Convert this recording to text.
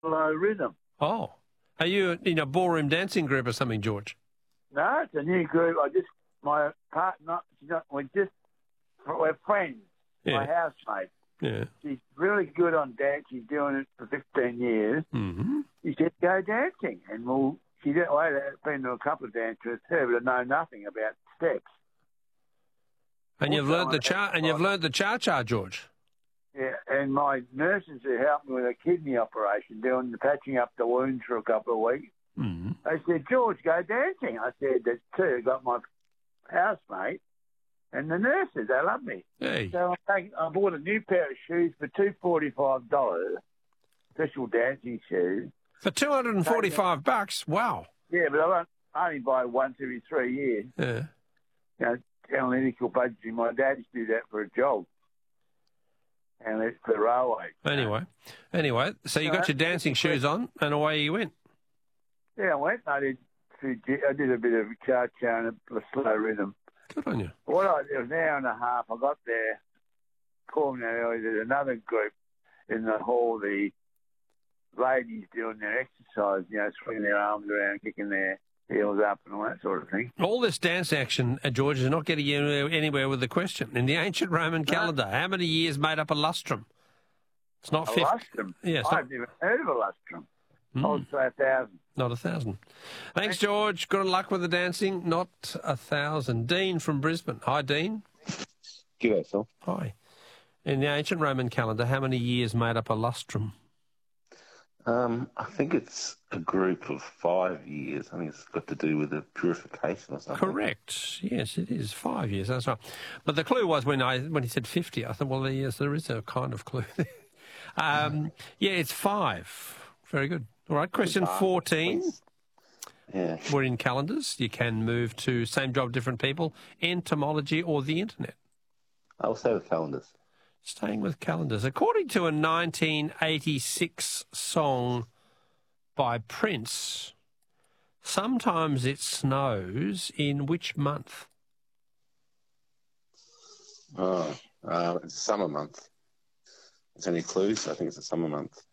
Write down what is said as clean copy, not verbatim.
slow rhythm. Oh. Are you in a ballroom dancing group or something, George? No, it's a new group. My partner, we're friends. Yeah. My housemate. Yeah. She's really good on dance. She's doing it for 15 years. Mm-hmm. She said, go dancing. And she didn't wait. I've been to a couple of dances with her, but I know nothing about steps. And you've learned the cha-cha, George. Yeah, and my nurses who helped me with a kidney operation, doing the patching up the wounds for a couple of weeks, Mm-hmm. they said, George, go dancing. I said, there's two. I got my housemate and the nurses. They love me. Hey. So I bought a new pair of shoes for $245, special dancing shoes. For $245? Wow. Yeah, but I only buy once every 3 years. Yeah. You know, analytical budgeting. My dad used to do that for a job. And it's for the railway. Anyway, so you got your dancing shoes on and away you went. Yeah, I went. I did a bit of cha-cha and a slow rhythm. Good on you. It was an hour and a half. I got there, called me early. There's another group in the hall, the ladies doing their exercise, swinging their arms around, kicking their heels up and all that sort of thing. All this dance action, George, is not getting you anywhere with the question. In the ancient Roman calendar, how many years made up a lustrum? It's not 50. Lustrum? Yeah, I've never heard of a lustrum. I would say 1,000. Not 1,000. Thanks, George. Good luck with the dancing. Not 1,000. Dean from Brisbane. Hi, Dean. G'day, Phil. Hi. In the ancient Roman calendar, how many years made up a lustrum? I think it's a group of 5 years. I think it's got to do with the purification or something. Correct. Yes, it is 5 years. That's right. But the clue was when he said 50, I thought, well, yes, there is a kind of clue there. Yeah, it's 5. Very good. All right, question 14. Yeah. We're in calendars. You can move to same job, different people, entomology or the internet. I'll stay with calendars. Staying with calendars. According to a 1986 song by Prince, sometimes it snows in which month? It's a summer month. Is there any clues? I think it's a summer month.